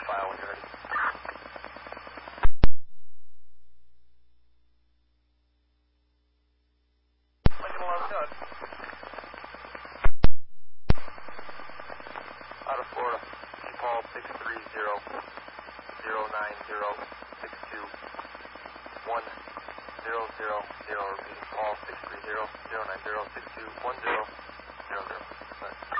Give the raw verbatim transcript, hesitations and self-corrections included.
file when you're ready. Lincoln eleven, go ahead. Out of Florida, Paul six three zero zero nine zero six two one zero zero zero. Repeating, Paul six three zero zero nine zero six two one zero.